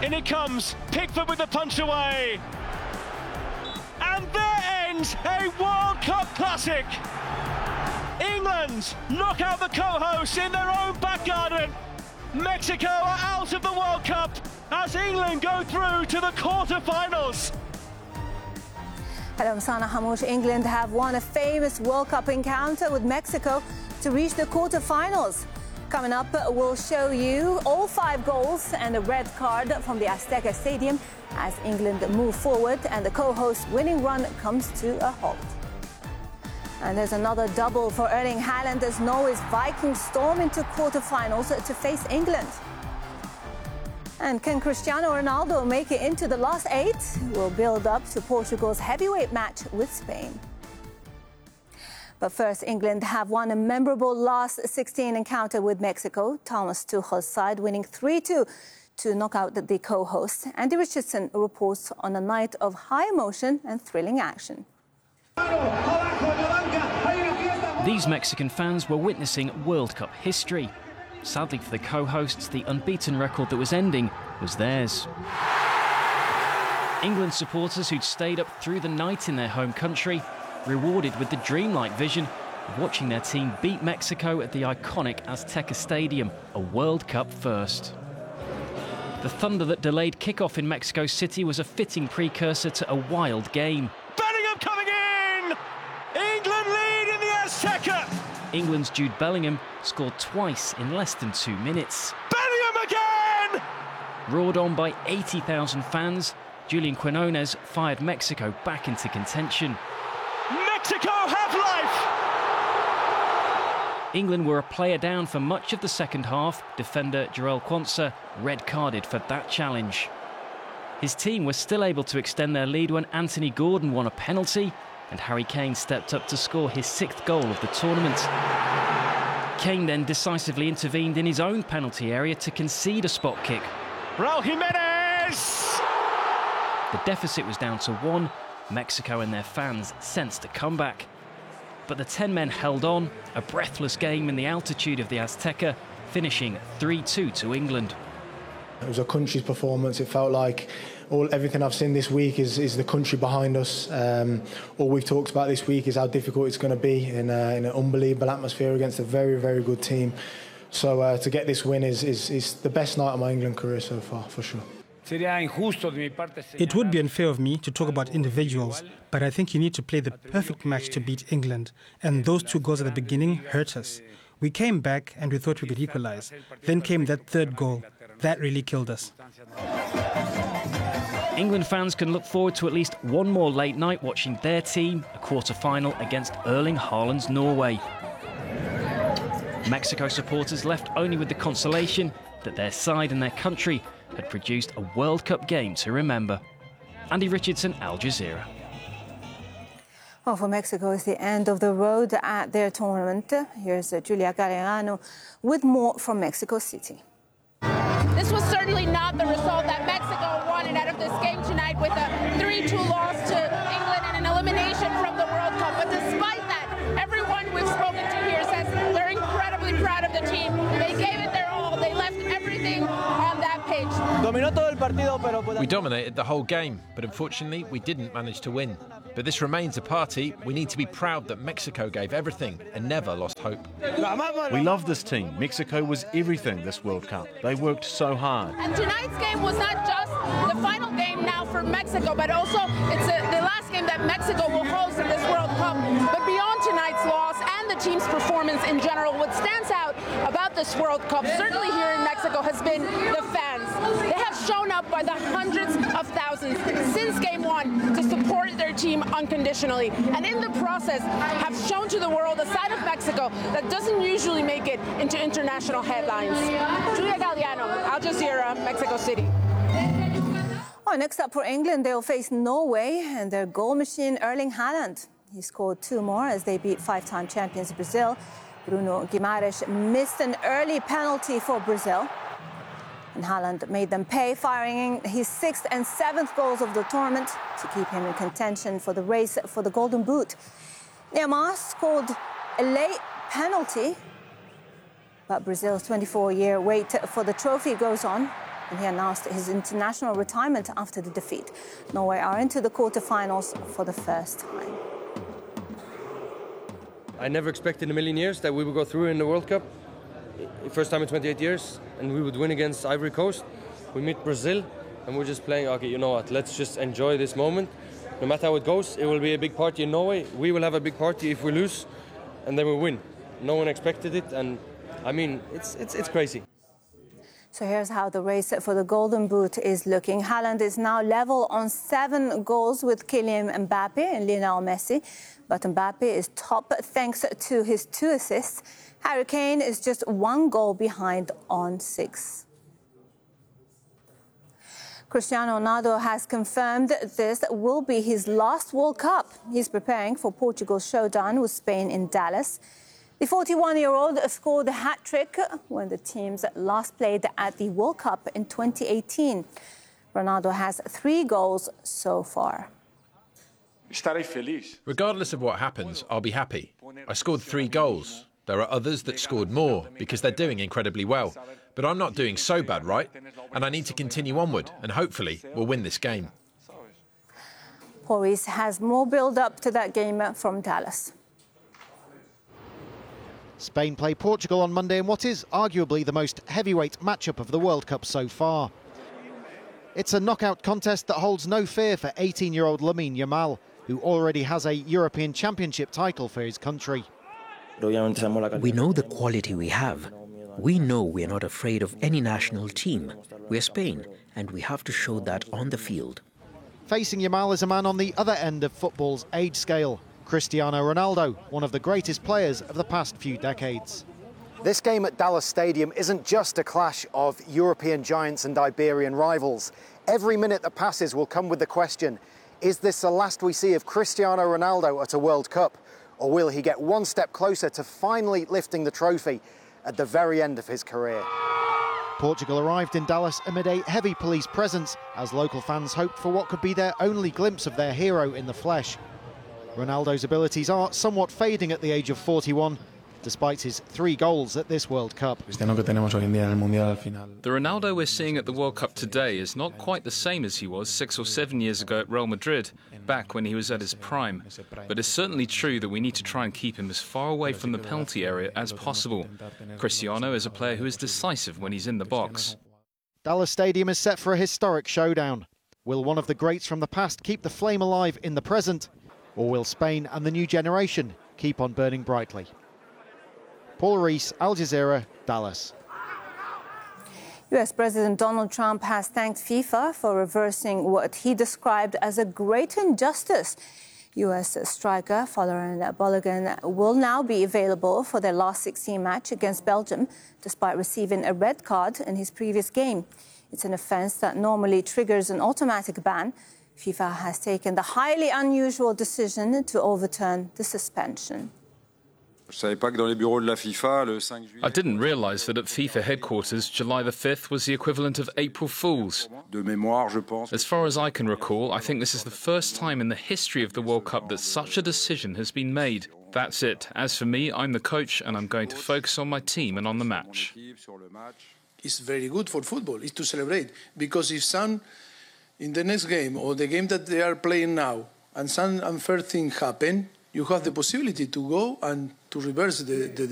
In it comes, Pickford with the punch away. And there ends a World Cup classic. England knock out the co-hosts in their own back garden. Mexico are out of the World Cup as England go through to the quarter-finals. Hello, I'm Sana Hamouche. England have won a famous World Cup encounter with Mexico to reach the quarter-finals. Coming up, we'll show you all 5 goals and a red card from the Azteca Stadium as England move forward and the co-host winning run comes to a halt. And there's another double for Erling Haaland as Norway's Vikings storm into quarter-finals to face England. And can Cristiano Ronaldo make it into the last 8? We'll build up to Portugal's heavyweight match with Spain. But first, England have won a memorable last 16 encounter with Mexico. Thomas Tuchel's side winning 3-2 to knock out the co-hosts. Andy Richardson reports on a night of high emotion and thrilling action. These Mexican fans were witnessing World Cup history. Sadly for the co-hosts, the unbeaten record that was ending was theirs. England supporters who'd stayed up through the night in their home country, rewarded with the dreamlike vision of watching their team beat Mexico at the iconic Azteca Stadium, a World Cup first. The thunder that delayed kickoff in Mexico City was a fitting precursor to a wild game. Bellingham coming in! England lead in the Azteca! England's Jude Bellingham scored twice in less than 2 minutes. Bellingham again! Roared on by 80,000 fans, Julian Quinones fired Mexico back into contention. Mexico have life! England were a player down for much of the second half. Defender Jarell Quansah red-carded for that challenge. His team was still able to extend their lead when Anthony Gordon won a penalty and Harry Kane stepped up to score his 6th goal of the tournament. Kane then decisively intervened in his own penalty area to concede a spot kick. Raul Jimenez! The deficit was down to 1. Mexico and their fans sensed a comeback. But the 10 men held on, a breathless game in the altitude of the Azteca, finishing 3-2 to England. It was a country's performance. It felt like everything I've seen this week is the country behind us. All we've talked about this week is how difficult it's going to be in an unbelievable atmosphere against a very, very good team. So to get this win is the best night of my England career so far, for sure. It would be unfair of me to talk about individuals, but I think you need to play the perfect match to beat England. And those 2 goals at the beginning hurt us. We came back and we thought we could equalize. Then came that 3rd goal. That really killed us. England fans can look forward to at least one more late night watching their team, a quarter-final against Erling Haaland's Norway. Mexico supporters left only with the consolation that their side and their country had produced a World Cup game to remember. Andy Richardson, Al Jazeera. Well, for Mexico, it's the end of the road at their tournament. Here's Julia Galeano with more from Mexico City. This was certainly not the result that Mexico wanted out of this game tonight with a 3-2 loss to England and an elimination from the World Cup. But despite that, everyone we've spoken to here says they're incredibly proud of the team. They gave it their all. They left everything on that pitch. We dominated the whole game, but unfortunately we didn't manage to win. But this remains a party. We need to be proud that Mexico gave everything and never lost hope. We love this team. Mexico was everything this World Cup. They worked so hard. And tonight's game was not just the final game now for Mexico, but also it's the last game that Mexico will host in this World Cup. But beyond tonight's loss and the team's performance in general, what stands out about this World Cup, certainly here in Mexico, has been the fans. They have shown up by the hundreds of thousands since game 1 to support their team unconditionally, and in the process have shown to the world a side of Mexico that doesn't usually make it into international headlines. Julia Galeano, Al Jazeera, Mexico City. Well, next up for England, they'll face Norway and their goal machine Erling Haaland. He scored 2 more as they beat 5-time champions Brazil. Bruno Guimaraes missed an early penalty for Brazil. And Haaland made them pay, firing his 6th and 7th goals of the tournament to keep him in contention for the race for the Golden Boot. Neymar scored a late penalty, but Brazil's 24-year wait for the trophy goes on. and he announced his international retirement after the defeat. Norway are into the quarter-finals for the first time. I never expected in a million years that we would go through in the World Cup. First time in 28 years, and we would win against Ivory Coast. We meet Brazil, and we're just playing, okay, you know what, let's just enjoy this moment. No matter how it goes, it will be a big party in Norway. We will have a big party if we lose, and then we win. No one expected it, and I mean, it's crazy. So here's how the race for the Golden Boot is looking. Haaland is now level on 7 goals with Kylian Mbappe and Lionel Messi. But Mbappe is top thanks to his 2 assists. Harry Kane is just 1 goal behind on 6. Cristiano Ronaldo has confirmed this will be his last World Cup. He's preparing for Portugal's showdown with Spain in Dallas. The 41-year-old scored a hat-trick when the teams last played at the World Cup in 2018. Ronaldo has 3 goals so far. Regardless of what happens, I'll be happy. I scored 3 goals. There are others that scored more because they're doing incredibly well. But I'm not doing so bad, right? And I need to continue onward, and hopefully we'll win this game. Paul Rees has more build-up to that game from Dallas. Spain play Portugal on Monday in what is arguably the most heavyweight matchup of the World Cup so far. It's a knockout contest that holds no fear for 18-year-old Lamine Yamal, who already has a European Championship title for his country. We know the quality we have. We know we are not afraid of any national team. We are Spain, and we have to show that on the field. Facing Yamal is a man on the other end of football's age scale. Cristiano Ronaldo, one of the greatest players of the past few decades. This game at Dallas Stadium isn't just a clash of European giants and Iberian rivals. Every minute that passes will come with the question, is this the last we see of Cristiano Ronaldo at a World Cup? Or will he get one step closer to finally lifting the trophy at the very end of his career? Portugal arrived in Dallas amid a heavy police presence as local fans hoped for what could be their only glimpse of their hero in the flesh. Ronaldo's abilities are somewhat fading at the age of 41, despite his 3 goals at this World Cup. The Ronaldo we're seeing at the World Cup today is not quite the same as he was 6 or 7 years ago at Real Madrid, back when he was at his prime. But it's certainly true that we need to try and keep him as far away from the penalty area as possible. Cristiano is a player who is decisive when he's in the box. Dallas Stadium is set for a historic showdown. Will one of the greats from the past keep the flame alive in the present? Or will Spain and the new generation keep on burning brightly? Paul Rees, Al Jazeera, Dallas. US President Donald Trump has thanked FIFA for reversing what he described as a great injustice. US striker Folarin Balogun will now be available for their last 16 match against Belgium, despite receiving a red card in his previous game. It's an offence that normally triggers an automatic ban. FIFA has taken the highly unusual decision to overturn the suspension. I didn't realise that at FIFA headquarters, July the 5th was the equivalent of April Fool's. As far as I can recall, I think this is the first time in the history of the World Cup that such a decision has been made. That's it. As for me, I'm the coach and I'm going to focus on my team and on the match. It's very good for football, it's to celebrate, because if some in the next game or the game that they are playing now and some unfair thing happen, you have the possibility to go and to reverse the